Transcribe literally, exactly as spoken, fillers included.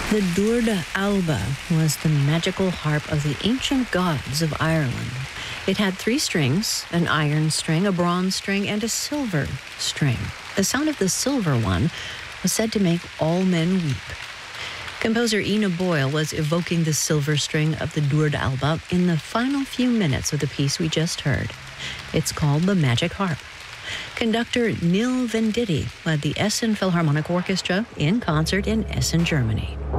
The Dúrda Alba was the magical harp of the ancient gods of Ireland. It had three strings, an iron string, a bronze string, and a silver string. The sound of the silver one was said to make all men weep. Composer Ina Boyle was evoking the silver string of the Dúrda Alba in the final few minutes of the piece we just heard. It's called The Magic Harp. Conductor Neil Venditti led the Essen Philharmonic Orchestra in concert in Essen, Germany.